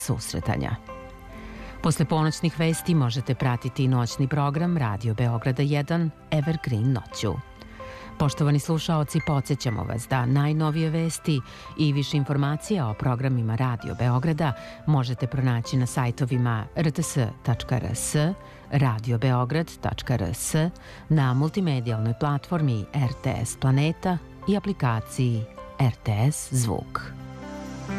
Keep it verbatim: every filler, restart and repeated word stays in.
susretanja. Posle ponoćnih vesti možete pratiti noćni program Radio Beograda jedan Evergreen noću. Poštovani slušaoci, podsjećamo vas da najnovije vesti i više informacija o programima Radio Beograda možete pronaći na sajtovima r t s tačka r s, radio beograd tačka r s, na multimedijalnoj platformi R T S Planeta i aplikaciji R T S Zvuk.